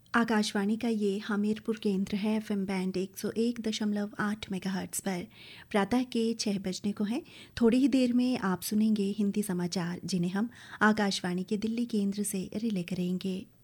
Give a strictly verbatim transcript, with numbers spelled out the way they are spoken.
आकाशवाणी का ये हमीरपुर केंद्र है। एफएम बैंड एक सौ एक दशमलव आठ मेगाहर्ट्ज़ पर प्रातः के छः बजने को है। थोड़ी ही देर में आप सुनेंगे हिंदी समाचार, जिन्हें हम आकाशवाणी के दिल्ली केंद्र से रिले करेंगे।